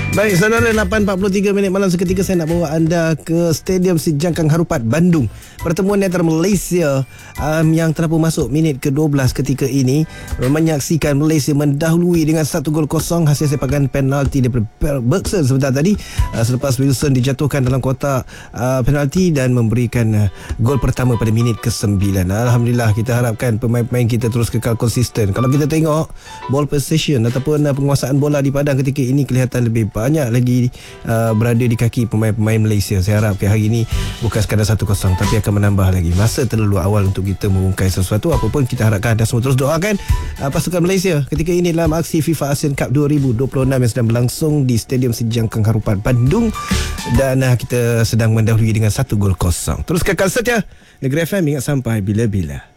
Baik, saudara, 8.43 minit malam seketika saya nak bawa anda ke Stadium Sijangkang Harupat, Bandung. Pertemuan antara Malaysia yang terlalu masuk minit ke-12 ketika ini menyaksikan Malaysia mendahului dengan 1-0 hasil sepakan penalti daripada Bergson sebentar tadi, selepas Wilson dijatuhkan dalam kotak penalti dan memberikan gol pertama pada minit ke-9. Alhamdulillah, kita harapkan pemain-pemain kita terus kekal konsisten. Kalau kita tengok ball possession ataupun penguasaan bola di padang ketika ini kelihatan lebih banyak lagi berada di kaki pemain-pemain Malaysia. Saya harap hari ini bukan sekadar 1-0 tapi akan menambah lagi. Masa terlalu awal untuk kita mengungkai sesuatu. Apapun, kita harapkan anda semua terus doakan pasukan Malaysia ketika ini dalam aksi FIFA Asian Cup 2026 yang sedang berlangsung di Stadium Sijangkang Harupat, Bandung, dan kita sedang mendahului dengan 1-0. Terus kekal saja Negeri FM, ingat sampai bila-bila.